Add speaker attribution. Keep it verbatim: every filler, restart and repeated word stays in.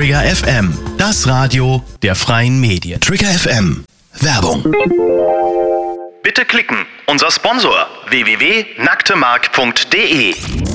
Speaker 1: Trigger F M, das Radio der freien Medien. Trigger F M. Werbung.
Speaker 2: Bitte klicken. Unser Sponsor w w w punkt nacktemark punkt de